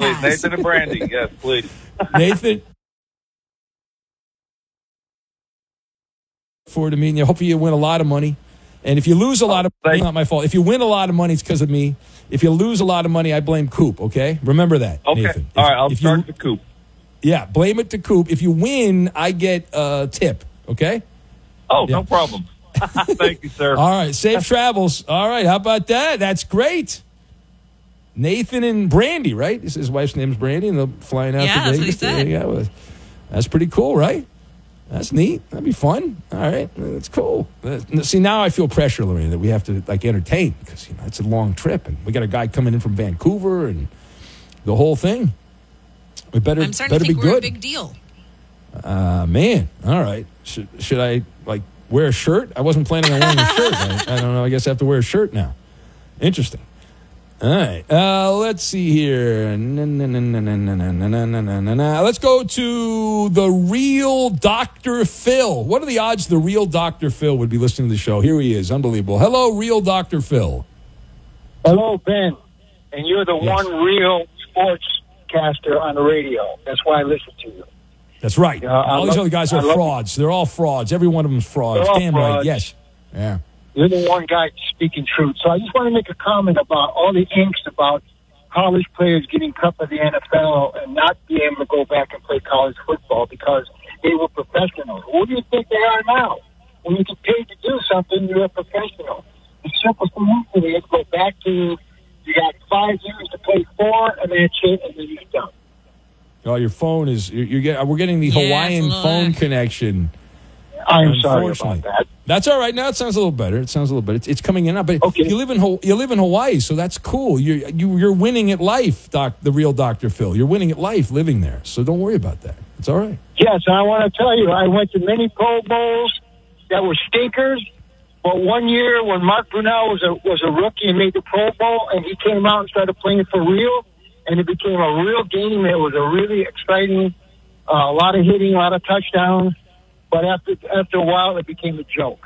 please. has. Nathan and Brandy. Yes, please. Nathan, forward to meeting you. Hopefully you win a lot of money. And if you lose a lot of money, it's not my fault. If you win a lot of money, it's because of me. If you lose a lot of money, I blame Coop, okay? Remember that, Okay. Nathan. All right, I'll start the Coop. Yeah, blame it to Coop. If you win, I get a tip, okay? Oh, Yeah. no problem. Thank you, sir. All right, safe travels. All right, how about that? That's great. Nathan and Brandy, right? His wife's name is Brandy, and they're flying out to Yeah, Vegas. that's what he said. Yeah, that's pretty cool, right? That's neat. That'd be fun. All right, that's cool. See, now I feel pressure, Lorena, that we have to entertain because it's a long trip, and we got a guy coming in from Vancouver and the whole thing. We better I'm starting to be think we're good. a big deal. Man, all right. Should I wear a shirt? I wasn't planning on wearing a shirt. I don't know. I guess I have to wear a shirt now. Interesting. All right. Let's see here. Let's go to the real Dr. Phil. What are the odds the real Dr. Phil would be listening to the show? Here he is. Unbelievable. Hello, real Dr. Phil. Hello, Ben. And you're the one real sportscaster on the radio. That's why I listen to you. That's right. All these other guys are frauds. They're all frauds. Every one of them is frauds. They're all Damn right. frauds. Yes. Yeah. You're the one guy speaking truth. So I just want to make a comment about all the angst about college players getting cut by the NFL and not being able to go back and play college football because they were professionals. What do you think they are now? When you get paid to do something, you're a professional. The simplest thing is go back to, you got 5 years to play 4, and that's it, and then you're done. Oh, your phone is. We're getting the Hawaiian phone connection. I'm sorry about that. That's all right. Now it sounds a little better. It's coming in now. But you live in Hawaii, so that's cool. You're winning at life, the real Dr. Phil. You're winning at life living there. So don't worry about that. It's all right. Yes, and I want to tell you, I went to many Pro Bowls that were stinkers. But one year when Mark Brunell was a rookie and made the Pro Bowl, and he came out and started playing for real, and it became a real game. It was a really exciting, a lot of hitting, a lot of touchdowns. But after a while, it became a joke.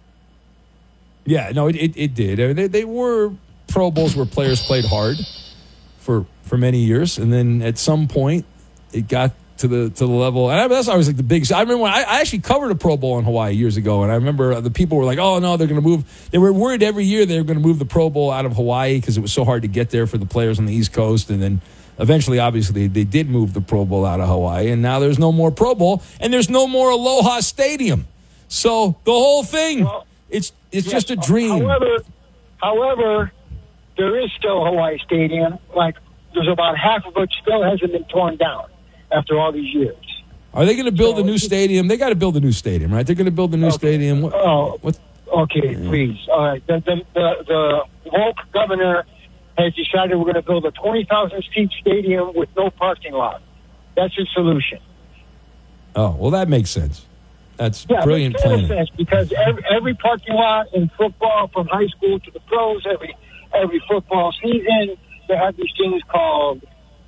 Yeah, no, it did. I mean, they were Pro Bowls where players played hard for many years, and then at some point, it got to the level. And that's always like the biggest. I remember when I actually covered a Pro Bowl in Hawaii years ago, and I remember the people were like, "Oh no, they're going to move." They were worried every year they were going to move the Pro Bowl out of Hawaii because it was so hard to get there for the players on the East Coast, and then. Eventually, obviously, they did move the Pro Bowl out of Hawaii, and now there's no more Pro Bowl, and there's no more Aloha Stadium. So the whole thing, it's just a dream. However, there is still Hawaii Stadium. Like, there's about half of it still hasn't been torn down after all these years. Are they going to build a new stadium? They got to build a new stadium, right? They're going to build a new stadium. Okay, please. All right. The woke governor has decided we're going to build a 20,000-seat stadium with no parking lot. That's his solution. Oh, well, that makes sense. That's brilliant planning. It makes sense because every parking lot in football, from high school to the pros, every football season, they have these things called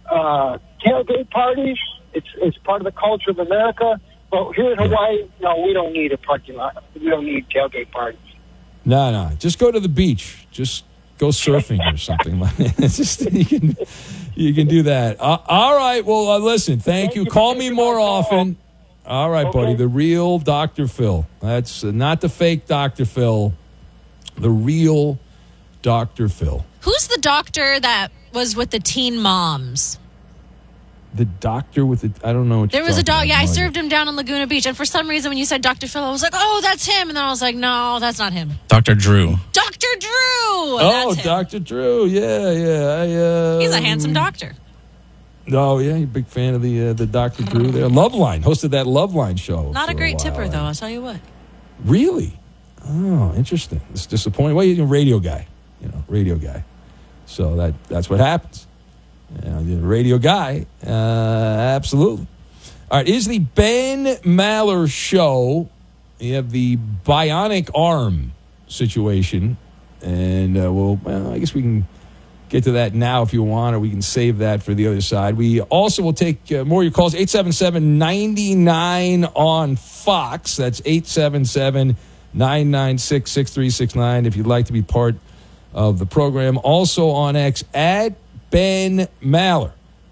tailgate parties. It's part of the culture of America. But here in Hawaii, no, we don't need a parking lot. We don't need tailgate parties. No. Just go to the beach. Just go surfing or something. It's just you can do that. All right. Well, listen. Thank you. Call me more often. All right, buddy. The real Dr. Phil. That's not the fake Dr. Phil. The real Dr. Phil. Who's the doctor that was with the teen moms? The doctor with the, I don't know. There was a dog. Yeah, I served him down in Laguna Beach. And for some reason, when you said Dr. Phil, I was like, oh, that's him. And then I was like, no, that's not him. Dr. Drew. Dr. Drew. Oh, Dr. Drew. Yeah. He's a handsome doctor. Oh, yeah. You're a big fan of the Dr. Drew there. Loveline. Hosted that Loveline show. Not a great tipper, though. I'll tell you what. Really? Oh, interesting. It's disappointing. Well, you're a radio guy. Radio guy. So that's what happens. The radio guy, absolutely. All right, is the Ben Maller Show. You have the bionic arm situation, and I guess we can get to that now if you want, or we can save that for the other side. We also will take more of your calls, 877-99 on Fox. That's 877-996-6369 if you'd like to be part of the program. Also on X, at Ben Maller.